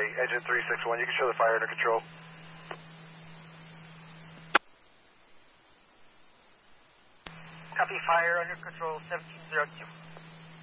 engine 361, you can show the fire under control. Copy, fire under control, 1702.